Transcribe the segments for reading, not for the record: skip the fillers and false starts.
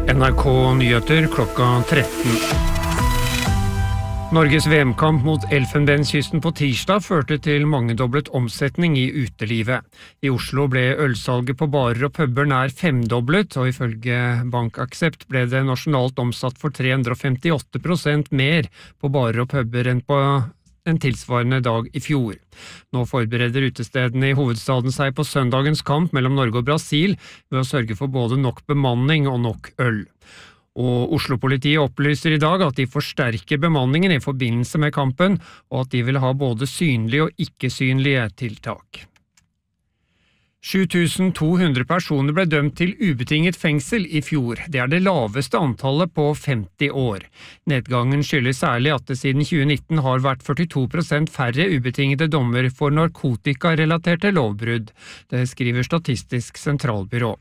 NRK Nyheter klokka 13. Norges VM-kamp mot Elfenbenskysten på tirsdag førte til mangedoblet omsetning i utelivet. I Oslo ble ølsalget på barer og puber nær femdoblet, og ifølge BankAksept ble det nasjonalt omsatt for 358% mer på barer og puber enn på en tilsvarende dag i fjor. Nå forbereder utestedene i hovedstaden seg på søndagens kamp mellom Norge og Brasil ved å sørge for både nok bemanning og nok øl. Og Oslo-politiet opplyser i dag at de forsterker bemanningen i forbindelse med kampen, og at de vil ha både synlige og ikke-synlige tiltak. 7200 personer ble dømt til ubetinget fengsel i fjor. Det er det laveste antallet på 50 år. Nedgangen skyldes særlig at det siden 2019 har vært 42% færre ubetingede dommer for narkotikarelaterte lovbrudd. Det skriver Statistisk sentralbyrå.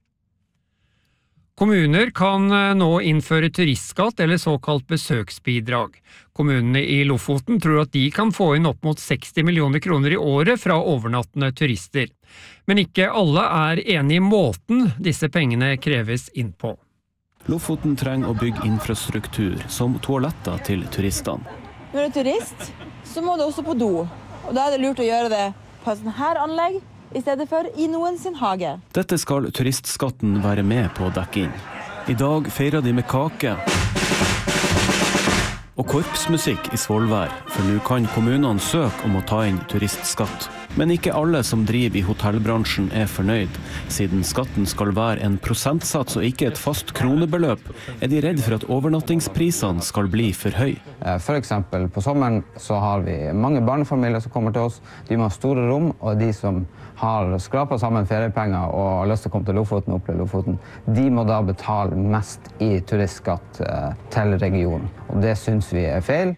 Kommuner kan nå innføre turistskatt eller såkalt besøksbidrag. Kommunene i Lofoten tror at de kan få inn opp mot 60 millioner kroner i året fra overnattende turister. Men ikke alle er enige i måten disse pengene kreves inn på. Lofoten trenger å bygge infrastruktur, som toaletter til turistene. Når du er turist, så må du også på do. Og da er det lurt å gjøre det på et sånt her anlegg, i stedet for i noen sin hage. Dette skal turistskatten være med på å dekke inn. I dag feirer de med kake og korpsmusikk i Svolvær, for nå kan kommunene søke om å ta inn turistskatt. Men ikke alle som driver i hotellbransjen er fornøyd. Siden skatten skal være en prosentsats og ikke et fast kronebeløp, er de redd for at overnattingsprisene skal bli for høy. For eksempel på sommeren så har vi mange barnefamilier som kommer til oss. De må ha store rom, og de som har skrapet sammen feriepenger og har lyst til å komme til Lofoten og oppleve Lofoten, de må da betale mest i turistskatt til regionen. Og det synes vi er feil.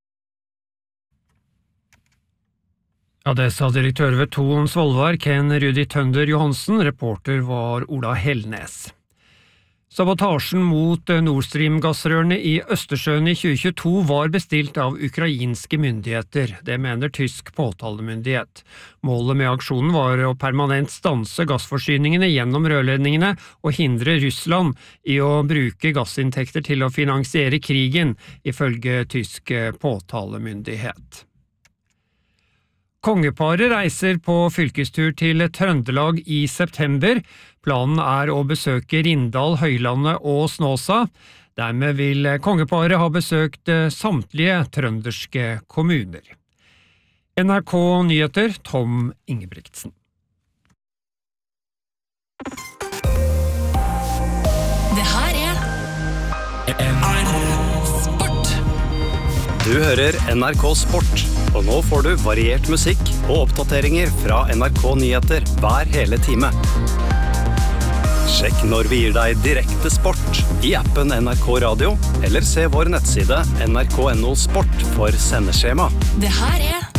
Ja, det sa direktør ved Thon Svolvær, Ken Rudi Tønder Johansen. Reporter var Ola Hellnes. Sabotasjen mot Nord Stream-gassrørene i Østersjøen i 2022 var bestilt av ukrainske myndigheter. Det mener tysk påtalemyndighet. Målet med aksjonen var å permanent stanse gassforsyningene gjennom rørledningene og hindre Russland i å bruke gassinntekter til å finansiere krigen, ifølge tysk påtalemyndighet. Kongeparet reiser på fylkestur til Trøndelag i september. Planen er å besøke Rindal, Høylandet og Snåsa. Dermed vil kongeparet ha besøkt samtlige trønderske kommuner. NRK Nyheter, Tom Ingebrigtsen. Det her er NRK Sport. Du hører NRK Sport, og nå får du variert musikk og oppdateringer fra NRK Nyheter hver hele time. Sjekk når vi gir deg direkte sport i appen NRK Radio, eller se vår nettside nrk.no sport for sendeskjema. Det her er